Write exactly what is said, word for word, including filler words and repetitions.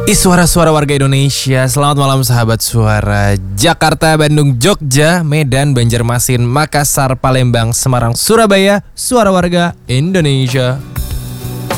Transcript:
Suara-suara warga Indonesia, selamat malam sahabat suara Jakarta, Bandung, Jogja, Medan, Banjarmasin, Makassar, Palembang, Semarang, Surabaya. Suara warga Indonesia.